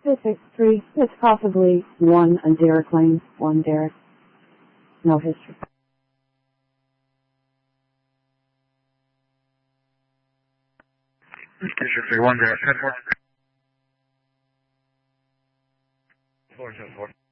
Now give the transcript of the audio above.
Physics 3, it's possibly 1 and Derek Lane, 1 Derek. No history. History 1 Derek, 10-4. 4-7-4.